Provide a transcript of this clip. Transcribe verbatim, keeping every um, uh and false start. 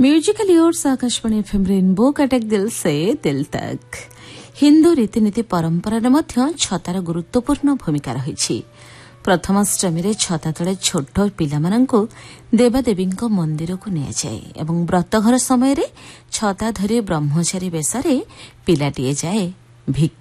Musical years Akashvani FM rainbow Cuttack दिल से दिल तक। हिंदू रीतिनीति परंपरार मध्य छतार गुरुत्वपूर्ण भूमिका रही। प्रथमाष्टमी छता तले छोट पिलामानंकु देवादेवींक मंदिर को निया जाए एवं व्रतघर समय छता धरी ब्रह्मचारी बेशरे पिलाटीए जाए भिक्षा